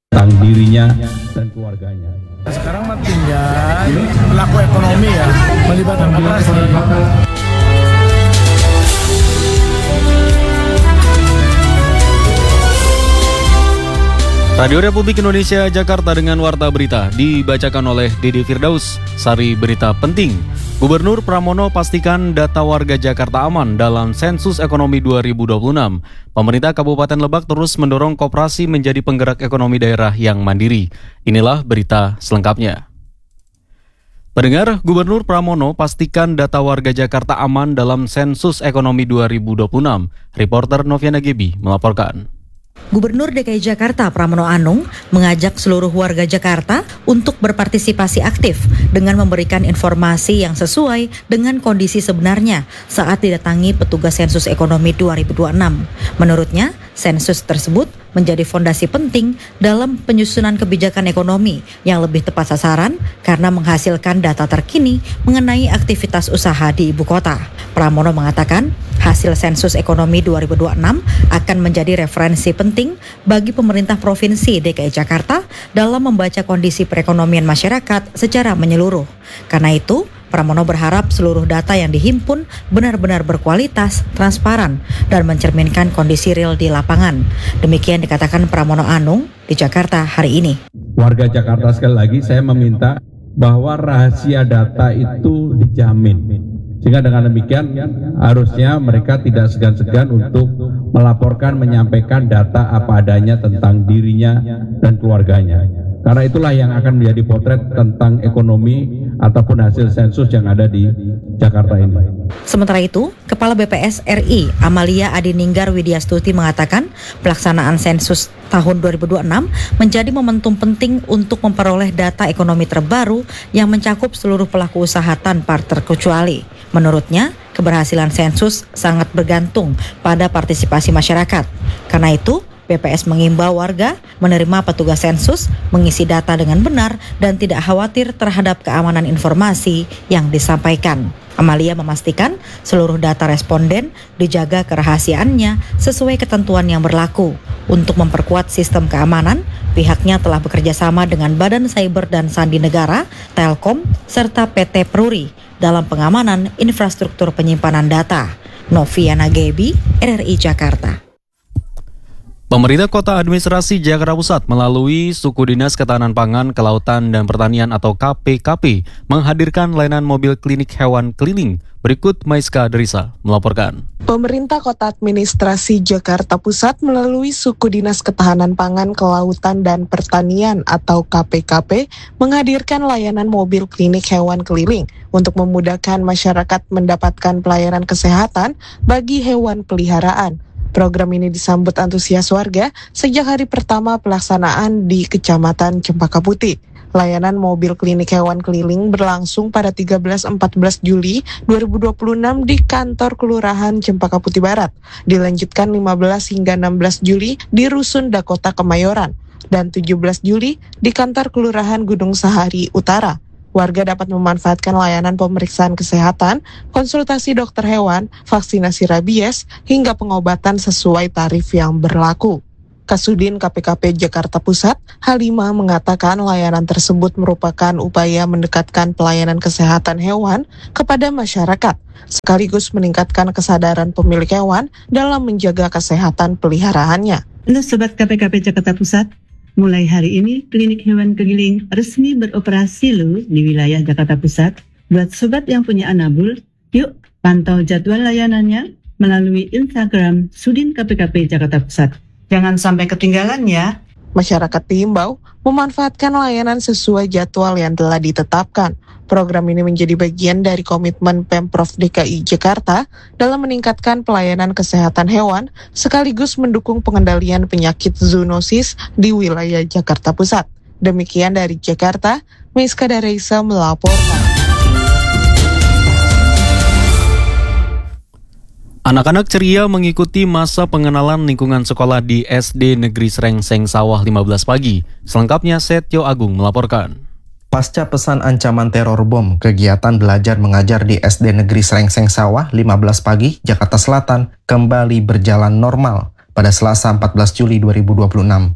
tentang dirinya dan keluarganya. Sekarang mah tinggal pelaku ekonomi ya, melibatkan koperasi. Radio Republik Indonesia Jakarta dengan Warta Berita dibacakan oleh Dede Firdaus. Sari berita penting. Gubernur Pramono pastikan data warga Jakarta aman dalam sensus ekonomi 2026. Pemerintah Kabupaten Lebak terus mendorong koperasi menjadi penggerak ekonomi daerah yang mandiri. Inilah berita selengkapnya. Pendengar, Gubernur Pramono pastikan data warga Jakarta aman dalam sensus ekonomi 2026. Reporter Noviana Gebi melaporkan. Gubernur DKI Jakarta Pramono Anung mengajak seluruh warga Jakarta untuk berpartisipasi aktif dengan memberikan informasi yang sesuai dengan kondisi sebenarnya saat didatangi petugas sensus ekonomi 2026. Menurutnya, sensus tersebut menjadi fondasi penting dalam penyusunan kebijakan ekonomi yang lebih tepat sasaran karena menghasilkan data terkini mengenai aktivitas usaha di ibu kota. Pramono mengatakan, hasil sensus ekonomi 2026 akan menjadi referensi penting bagi pemerintah Provinsi DKI Jakarta dalam membaca kondisi perekonomian masyarakat secara menyeluruh. Karena itu, Pramono berharap seluruh data yang dihimpun benar-benar berkualitas, transparan, dan mencerminkan kondisi real di lapangan. Demikian dikatakan Pramono Anung di Jakarta hari ini. Warga Jakarta sekali lagi saya meminta bahwa rahasia data itu dijamin. Sehingga dengan demikian harusnya mereka tidak segan-segan untuk melaporkan, menyampaikan data apa adanya tentang dirinya dan keluarganya. Karena itulah yang akan menjadi potret tentang ekonomi ataupun hasil sensus yang ada di Jakarta ini. Sementara itu, Kepala BPS RI Amalia Adininggar Widyastuti mengatakan pelaksanaan sensus tahun 2026 menjadi momentum penting untuk memperoleh data ekonomi terbaru yang mencakup seluruh pelaku usaha tanpa terkecuali. Menurutnya, keberhasilan sensus sangat bergantung pada partisipasi masyarakat. Karena itu, BPS mengimbau warga menerima petugas sensus, mengisi data dengan benar, dan tidak khawatir terhadap keamanan informasi yang disampaikan. Amalia memastikan seluruh data responden dijaga kerahasiaannya sesuai ketentuan yang berlaku. Untuk memperkuat sistem keamanan, pihaknya telah bekerja sama dengan Badan Cyber dan Sandi Negara, Telkom, serta PT Peruri dalam pengamanan infrastruktur penyimpanan data. Noviana Gebi, RRI Jakarta. Pemerintah Kota Administrasi Jakarta Pusat melalui Suku Dinas Ketahanan Pangan, Kelautan, dan Pertanian atau KPKP menghadirkan layanan mobil klinik hewan keliling. Berikut Maiska Derisa melaporkan. Pemerintah Kota Administrasi Jakarta Pusat melalui Suku Dinas Ketahanan Pangan, Kelautan, dan Pertanian atau KPKP menghadirkan layanan mobil klinik hewan keliling untuk memudahkan masyarakat mendapatkan pelayanan kesehatan bagi hewan peliharaan. Program ini disambut antusias warga sejak hari pertama pelaksanaan di Kecamatan Cempaka Putih. Layanan mobil klinik hewan keliling berlangsung pada 13-14 Juli 2026 di kantor Kelurahan Cempaka Putih Barat, dilanjutkan 15 hingga 16 Juli di Rusun Dakota Kemayoran, dan 17 Juli di kantor Kelurahan Gunung Sahari Utara. Warga dapat memanfaatkan layanan pemeriksaan kesehatan, konsultasi dokter hewan, vaksinasi rabies, hingga pengobatan sesuai tarif yang berlaku. Kasudin KPKP Jakarta Pusat, Halimah, mengatakan layanan tersebut merupakan upaya mendekatkan pelayanan kesehatan hewan kepada masyarakat, sekaligus meningkatkan kesadaran pemilik hewan dalam menjaga kesehatan peliharaannya. Untuk Sobat KPKP Jakarta Pusat, mulai hari ini, klinik hewan keliling resmi beroperasi loh di wilayah Jakarta Pusat. Buat sobat yang punya anabul, yuk pantau jadwal layanannya melalui Instagram Sudin KPKP Jakarta Pusat. Jangan sampai ketinggalan ya. Masyarakat diimbau memanfaatkan layanan sesuai jadwal yang telah ditetapkan. Program ini menjadi bagian dari komitmen Pemprov DKI Jakarta dalam meningkatkan pelayanan kesehatan hewan sekaligus mendukung pengendalian penyakit zoonosis di wilayah Jakarta Pusat. Demikian dari Jakarta, Maiska Derisa melaporkan. Anak-anak ceria mengikuti masa pengenalan lingkungan sekolah di SD Negeri Srengseng Sawah 15 pagi. Selengkapnya Setio Agung melaporkan. Pasca pesan ancaman teror bom, kegiatan belajar mengajar di SD Negeri Srengseng Sawah 15 pagi, Jakarta Selatan kembali berjalan normal pada Selasa 14 Juli 2026.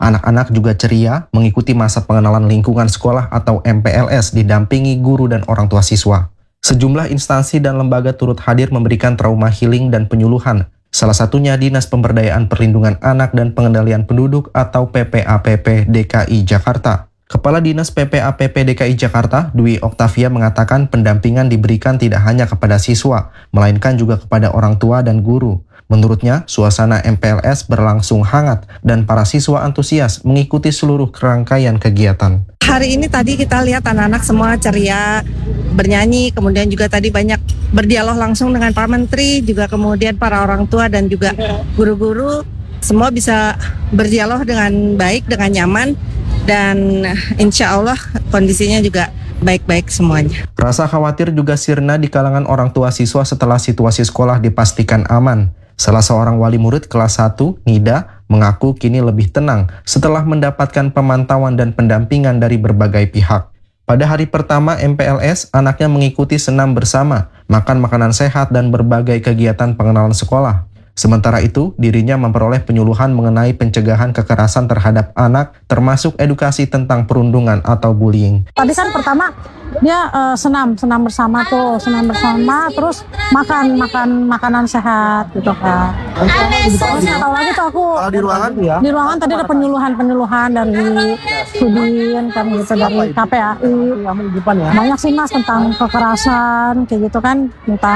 Anak-anak juga ceria mengikuti masa pengenalan lingkungan sekolah atau MPLS didampingi guru dan orang tua siswa. Sejumlah instansi dan lembaga turut hadir memberikan trauma healing dan penyuluhan. Salah satunya Dinas Pemberdayaan Perlindungan Anak dan Pengendalian Penduduk atau PPAPP DKI Jakarta. Kepala Dinas PPAPP DKI Jakarta, Dwi Oktavia mengatakan pendampingan diberikan tidak hanya kepada siswa, melainkan juga kepada orang tua dan guru. Menurutnya, suasana MPLS berlangsung hangat dan para siswa antusias mengikuti seluruh rangkaian kegiatan. Hari ini tadi kita lihat anak-anak semua ceria, bernyanyi, kemudian juga tadi banyak berdialog langsung dengan Pak Menteri, juga kemudian para orang tua dan juga guru-guru. Semua bisa berdialog dengan baik, dengan nyaman, dan insya Allah kondisinya juga baik-baik semuanya. Rasa khawatir juga sirna di kalangan orang tua siswa setelah situasi sekolah dipastikan aman. Salah seorang wali murid kelas 1, Nida, mengaku kini lebih tenang setelah mendapatkan pemantauan dan pendampingan dari berbagai pihak. Pada hari pertama MPLS, anaknya mengikuti senam bersama, makan makanan sehat, dan berbagai kegiatan pengenalan sekolah. Sementara itu, dirinya memperoleh penyuluhan mengenai pencegahan kekerasan terhadap anak, termasuk edukasi tentang perundungan atau bullying. Tadi kan pertama dia senam bersama, terus makan makanan sehat gitu kan. Terus nggak tahu lagi tuh aku. Di ruangan tadi ada penyuluhan dari Sudin kan gitu, dari KPAI. Banyak sih Mas tentang kekerasan kayak gitu kan, tentang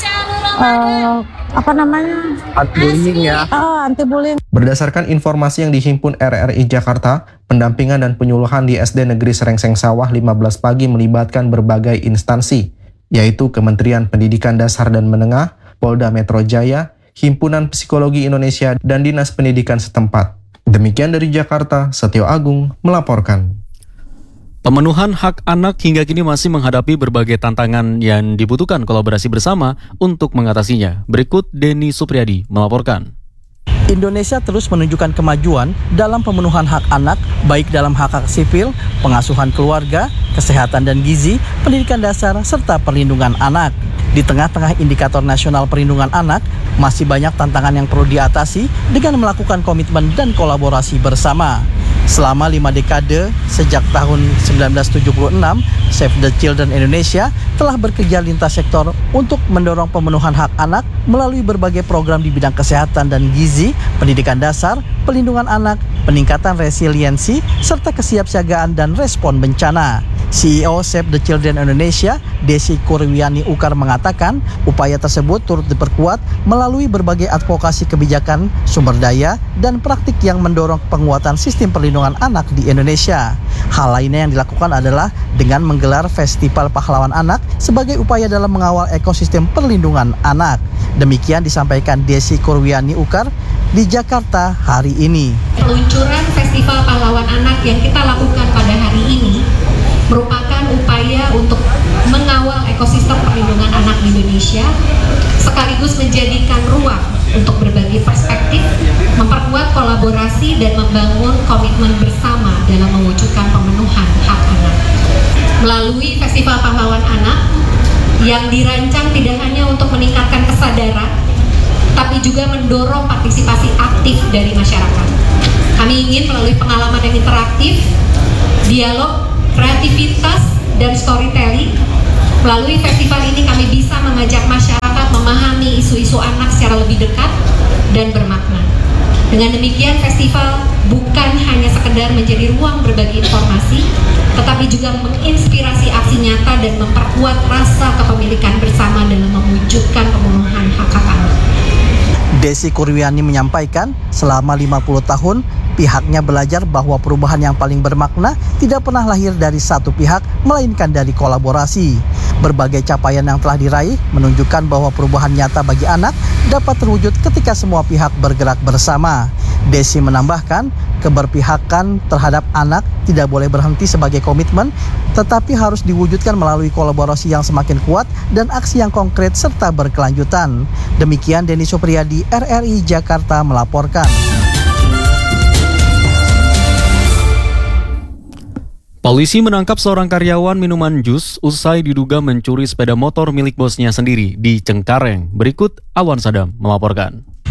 anti-bullying. Berdasarkan informasi yang dihimpun RRI Jakarta, pendampingan dan penyuluhan di SD Negeri Serengseng Sawah 15 pagi melibatkan berbagai instansi, yaitu Kementerian Pendidikan Dasar dan Menengah, Polda Metro Jaya, Himpunan Psikologi Indonesia, dan Dinas Pendidikan setempat. Demikian dari Jakarta, Setio Agung melaporkan. Pemenuhan hak anak hingga kini masih menghadapi berbagai tantangan yang dibutuhkan kolaborasi bersama untuk mengatasinya. Berikut Denny Supriyadi melaporkan. Indonesia terus menunjukkan kemajuan dalam pemenuhan hak anak, baik dalam hak sipil, pengasuhan keluarga, kesehatan dan gizi, pendidikan dasar, serta perlindungan anak. Di tengah-tengah indikator nasional perlindungan anak, masih banyak tantangan yang perlu diatasi dengan melakukan komitmen dan kolaborasi bersama. Selama 5 dekade, sejak tahun 1976, Save the Children Indonesia telah bekerja lintas sektor untuk mendorong pemenuhan hak anak melalui berbagai program di bidang kesehatan dan gizi, pendidikan dasar, perlindungan anak, peningkatan resiliensi, serta kesiapsiagaan dan respon bencana. CEO Save the Children Indonesia, Desi Kurwiani Ukar mengatakan, upaya tersebut turut diperkuat melalui berbagai advokasi kebijakan, sumber daya, dan praktik yang mendorong penguatan sistem perlindungan anak di Indonesia. Hal lainnya yang dilakukan adalah dengan menggelar Festival Pahlawan Anak sebagai upaya dalam mengawal ekosistem perlindungan anak. Demikian disampaikan Desi Kurwiani Ukar di Jakarta hari ini. Peluncuran Festival Pahlawan Anak yang kita lakukan pada hari ini merupakan upaya untuk mengawal ekosistem perlindungan anak di Indonesia, sekaligus menjadikan ruang untuk berbagi perspektif, memperkuat kolaborasi, dan membangun komitmen bersama dalam mewujudkan pemenuhan hak anak. Melalui Festival Pahlawan Anak yang dirancang tidak hanya untuk meningkatkan kesadaran, tapi juga mendorong partisipasi aktif dari masyarakat. Kami ingin melalui pengalaman yang interaktif, dialog, kreativitas, dan storytelling, melalui festival ini kami bisa mengajak masyarakat memahami isu-isu anak secara lebih dekat dan bermakna. Dengan demikian, festival bukan hanya sekedar menjadi ruang berbagi informasi, tetapi juga menginspirasi aksi nyata dan memperkuat rasa kepemilikan bersama dalam mewujudkan pemenuhan hak-hak anak. Desi Kurwiani menyampaikan, selama 50 tahun, pihaknya belajar bahwa perubahan yang paling bermakna tidak pernah lahir dari satu pihak, melainkan dari kolaborasi. Berbagai capaian yang telah diraih menunjukkan bahwa perubahan nyata bagi anak dapat terwujud ketika semua pihak bergerak bersama. Desi menambahkan, keberpihakan terhadap anak tidak boleh berhenti sebagai komitmen, tetapi harus diwujudkan melalui kolaborasi yang semakin kuat dan aksi yang konkret serta berkelanjutan. Demikian Denny Supriyadi, RRI Jakarta melaporkan. Polisi menangkap seorang karyawan minuman jus usai diduga mencuri sepeda motor milik bosnya sendiri di Cengkareng. Berikut Alwan Sadam melaporkan.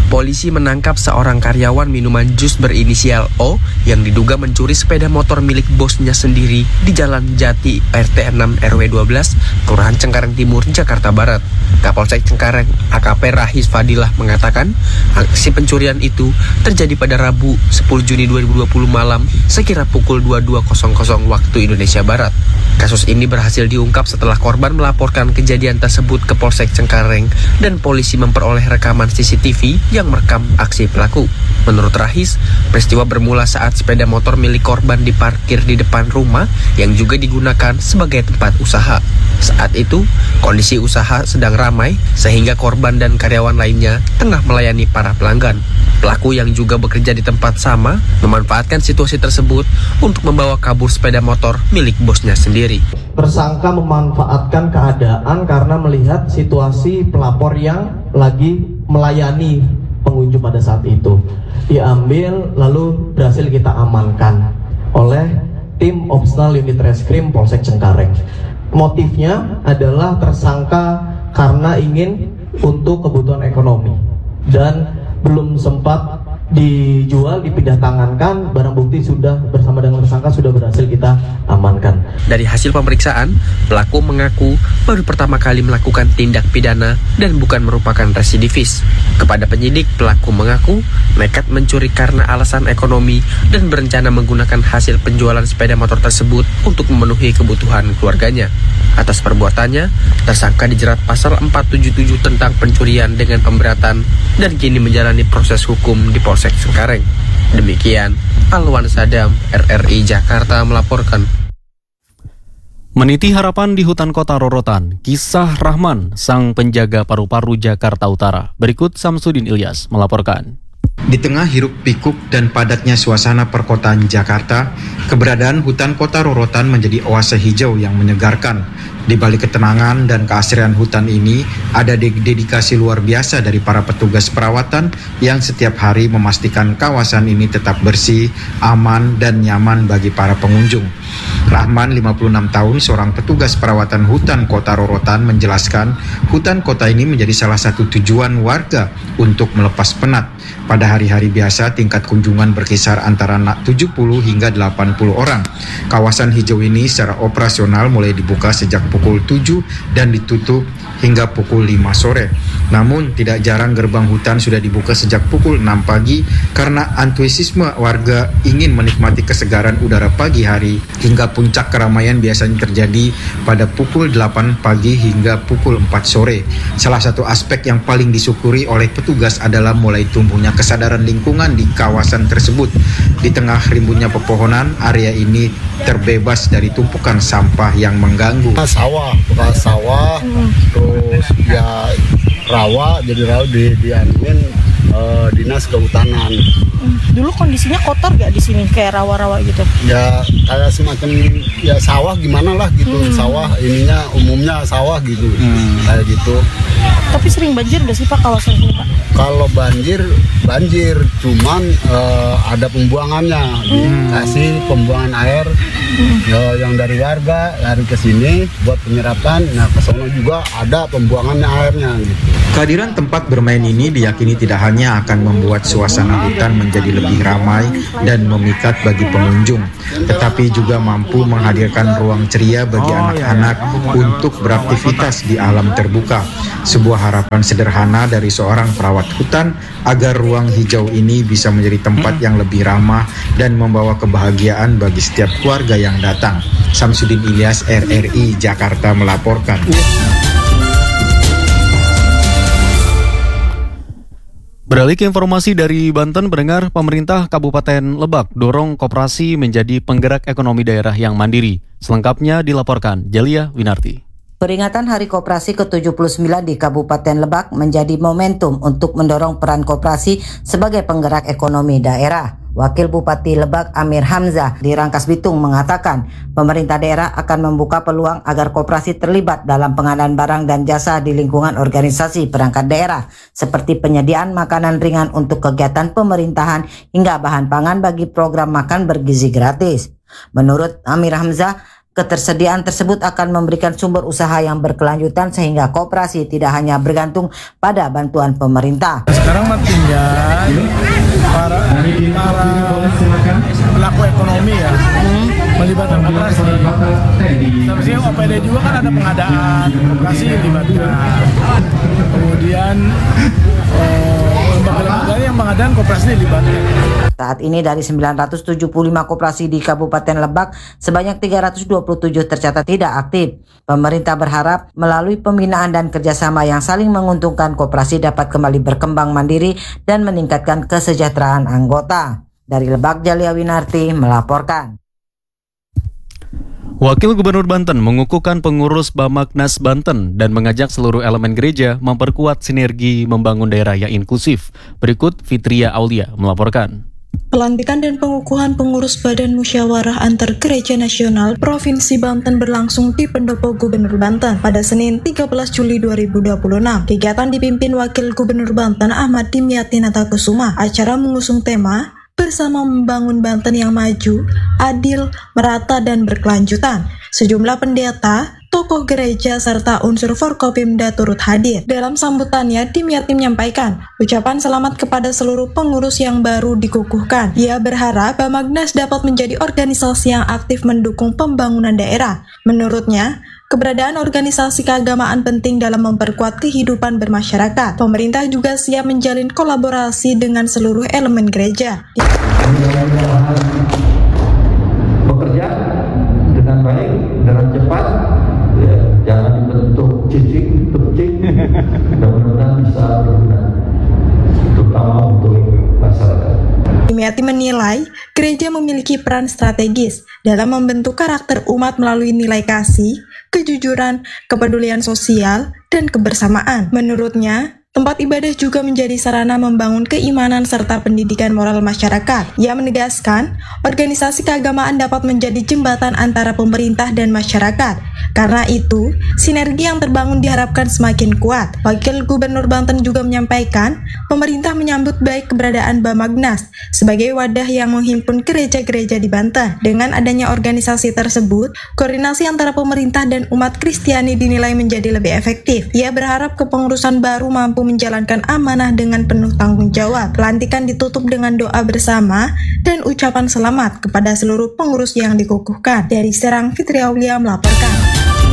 polisi menangkap seorang karyawan minuman jus berinisial O yang diduga mencuri sepeda motor milik bosnya sendiri di Jalan Jati RT 6 RW 12, Kelurahan Cengkareng Timur, Jakarta Barat. Kapolsek Cengkareng AKP Rahis Fadilah mengatakan aksi pencurian itu terjadi pada Rabu 10 Juni 2020 malam sekira pukul 22.00 waktu Indonesia Barat. Kasus ini berhasil diungkap setelah korban melaporkan kejadian tersebut ke Polsek Cengkareng dan polisi memperoleh rekaman CCTV yang merekam aksi pelaku. Menurut Rahis, peristiwa bermula saat sepeda motor milik korban diparkir di depan rumah yang juga digunakan sebagai tempat usaha. Saat itu, kondisi usaha sedang ramai sehingga korban dan karyawan lainnya tengah melayani para pelanggan. Pelaku yang juga bekerja di tempat sama memanfaatkan situasi tersebut untuk membawa kabur sepeda motor milik bosnya sendiri. Tersangka memanfaatkan keadaan karena melihat situasi pelapor yang lagi melayani pengunjung pada saat itu. Diambil lalu berhasil kita amankan oleh tim Opsnal Unit Reskrim Polsek Cengkareng. Motifnya adalah tersangka karena ingin untuk kebutuhan ekonomi dan belum sempat dijual, dipindah tangankan, barang bukti sudah bersama dengan tersangka sudah berhasil kita amankan. Dari hasil pemeriksaan, pelaku mengaku baru pertama kali melakukan tindak pidana dan bukan merupakan residivis. Kepada penyidik, pelaku mengaku nekat mencuri karena alasan ekonomi dan berencana menggunakan hasil penjualan sepeda motor tersebut untuk memenuhi kebutuhan keluarganya. Atas perbuatannya, tersangka dijerat pasal 477 tentang pencurian dengan pemberatan dan kini menjalani proses hukum di Polsek Cengkareng. Demikian, Alwan Sadam, RRI Jakarta melaporkan. Meniti harapan di hutan kota Rorotan, kisah Rahman, sang penjaga paru-paru Jakarta Utara. Berikut Samsudin Ilyas melaporkan. Di tengah hiruk pikuk dan padatnya suasana perkotaan Jakarta, keberadaan hutan kota Rorotan menjadi oase hijau yang menyegarkan. Di balik ketenangan dan keasrian hutan ini, ada dedikasi luar biasa dari para petugas perawatan yang setiap hari memastikan kawasan ini tetap bersih, aman, dan nyaman bagi para pengunjung. Rahman, 56 tahun, seorang petugas perawatan hutan kota Rorotan, menjelaskan hutan kota ini menjadi salah satu tujuan warga untuk melepas penat. Pada hari-hari biasa, tingkat kunjungan berkisar antara 70 hingga 80 orang. Kawasan hijau ini secara operasional mulai dibuka sejak pukul 7 dan ditutup hingga pukul 5 sore. Namun, tidak jarang gerbang hutan sudah dibuka sejak pukul 6 pagi karena antusiasme warga ingin menikmati kesegaran udara pagi hari, hingga puncak keramaian biasanya terjadi pada pukul 8 pagi hingga pukul 4 sore. Salah satu aspek yang paling disyukuri oleh petugas adalah mulai tumbuhnya kesadaran lingkungan di kawasan tersebut. Di tengah rimbunnya pepohonan, area ini terbebas dari tumpukan sampah yang mengganggu. Bekas sawah, terus ya rawa, jadi rawa dianuin dinas kehutanan. Dulu kondisinya kotor gak di sini kayak rawa-rawa gitu? Ya kayak semacam ya sawah gimana lah gitu, sawah ininya umumnya sawah gitu, kayak gitu. Tapi sering banjir gak sih Pak kawasan ini Pak? Kalau banjir, cuman ada pembuangannya, dikasih pembuangan air yang dari warga lari ke sini buat penyerapan. Nah ke sono juga ada pembuangannya airnya gitu. Kehadiran tempat bermain ini diyakini tidak hanya akan membuat suasana hutan menjadi lebih ramai dan memikat bagi pengunjung, tetapi juga mampu menghadirkan ruang ceria bagi anak-anak untuk beraktivitas di alam terbuka. Sebuah harapan sederhana dari seorang perawat hutan agar ruang hijau ini bisa menjadi tempat yang lebih ramah dan membawa kebahagiaan bagi setiap keluarga yang datang. Samsudin Ilyas, RRI Jakarta melaporkan. Beralih ke informasi dari Banten, pendengar, pemerintah Kabupaten Lebak dorong koperasi menjadi penggerak ekonomi daerah yang mandiri. Selengkapnya dilaporkan Jalia Winarti. Peringatan Hari Koperasi ke-79 di Kabupaten Lebak menjadi momentum untuk mendorong peran koperasi sebagai penggerak ekonomi daerah. Wakil Bupati Lebak Amir Hamzah di Rangkas Bitung mengatakan pemerintah daerah akan membuka peluang agar koperasi terlibat dalam pengadaan barang dan jasa di lingkungan organisasi perangkat daerah seperti penyediaan makanan ringan untuk kegiatan pemerintahan hingga bahan pangan bagi program makan bergizi gratis. Menurut Amir Hamzah, Ketersediaan tersebut akan memberikan sumber usaha yang berkelanjutan sehingga koperasi tidak hanya bergantung pada bantuan pemerintah. Sekarang tinggal para pelaku ekonomi ya melibatkan koperasi. Seharusnya OPD juga kan ada pengadaan, koperasi dilibatkan. Kemudian lembaga-lembaga yang pengadaan koperasi dilibatkan. Saat ini dari 975 koperasi di Kabupaten Lebak, sebanyak 327 tercatat tidak aktif. Pemerintah berharap melalui pembinaan dan kerjasama yang saling menguntungkan, koperasi dapat kembali berkembang mandiri dan meningkatkan kesejahteraan anggota. Dari Lebak, Jalia Winarti melaporkan. Wakil Gubernur Banten mengukuhkan pengurus Bamaknas Banten dan mengajak seluruh elemen gereja memperkuat sinergi membangun daerah yang inklusif. Berikut Fitria Aulia melaporkan. Pelantikan dan pengukuhan pengurus Badan Musyawarah Antar Gereja Nasional Provinsi Banten berlangsung di Pendopo Gubernur Banten pada Senin 13 Juli 2026. Kegiatan dipimpin Wakil Gubernur Banten Ahmad Dimyati Natakusuma. Acara mengusung tema Bersama Membangun Banten yang Maju, Adil, Merata, dan Berkelanjutan. Sejumlah pendeta, tokoh gereja, serta unsur Forkopimda turut hadir. Dalam sambutannya, Dimyati menyampaikan ucapan selamat kepada seluruh pengurus yang baru dikukuhkan. Ia berharap Bamaknas dapat menjadi organisasi yang aktif mendukung pembangunan daerah. Menurutnya, keberadaan organisasi keagamaan penting dalam memperkuat kehidupan bermasyarakat. Pemerintah juga siap menjalin kolaborasi dengan seluruh elemen gereja. Bekerja dengan baik, dengan cepat, ya, jangan dibentuk cicing, mudah-mudahan bisa berguna, terutama untuk masyarakat. Dimyati menilai gereja memiliki peran strategis dalam membentuk karakter umat melalui nilai kasih, kejujuran, kepedulian sosial, dan kebersamaan. Menurutnya, tempat ibadah juga menjadi sarana membangun keimanan serta pendidikan moral masyarakat. Ia menegaskan, organisasi keagamaan dapat menjadi jembatan antara pemerintah dan masyarakat. Karena itu, sinergi yang terbangun diharapkan semakin kuat. Wakil Gubernur Banten juga menyampaikan, pemerintah menyambut baik keberadaan Bamaknas sebagai wadah yang menghimpun gereja-gereja di Banten. Dengan adanya organisasi tersebut, koordinasi antara pemerintah dan umat Kristiani dinilai menjadi lebih efektif. Ia berharap kepengurusan baru mampu menjalankan amanah dengan penuh tanggung jawab. Pelantikan ditutup dengan doa bersama dan ucapan selamat kepada seluruh pengurus yang dikukuhkan. Dari Serang, Fitria Aulia melaporkan.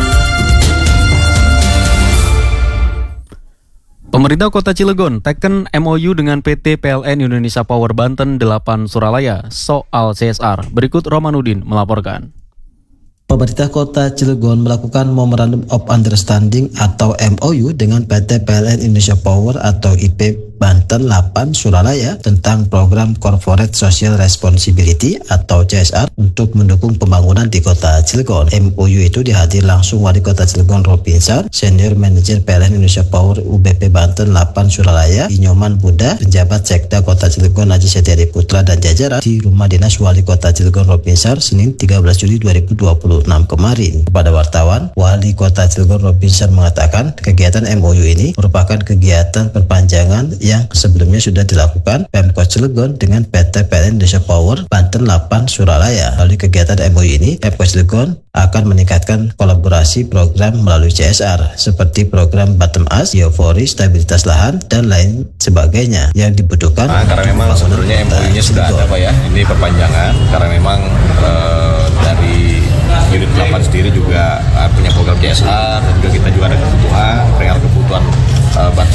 Pemerintah Kota Cilegon teken MOU dengan PT PLN Indonesia Power Banten 8 Suralaya soal CSR. Berikut Romanudin melaporkan. Pemerintah Kota Cilegon melakukan Memorandum of Understanding atau MOU dengan PT PLN Indonesia Power atau IP Banten 8 Suralaya tentang program Corporate Social Responsibility atau CSR untuk mendukung pembangunan di Kota Cilegon. MOU itu dihadiri langsung Wali Kota Cilegon Robinsar, Senior Manager PLN Indonesia Power UBP Banten 8 Suralaya, Inyoman Buddha, penjabat Sekda Kota Cilegon Haji Setiadi Putra dan jajaran di Rumah Dinas Wali Kota Cilegon Robinsar Senin 13 Juli 2026 kemarin. Kepada wartawan, Wali Kota Cilegon Robinsar mengatakan kegiatan MOU ini merupakan kegiatan perpanjangan yang sebelumnya sudah dilakukan Pemkot Cilegon dengan PT PLN Indonesia Power Banten 8 Suralaya. Melalui kegiatan MOU ini, Pemkot Cilegon akan meningkatkan kolaborasi program melalui CSR seperti program bottom up, biofori, stabilitas lahan, dan lain sebagainya yang dibutuhkan. Karena memang sebenarnya MOU-nya sudah ada Pak ya, ini perpanjangan karena memang dari unit 8 sendiri juga punya program CSR dan juga kita juga ada kebutuhan bottom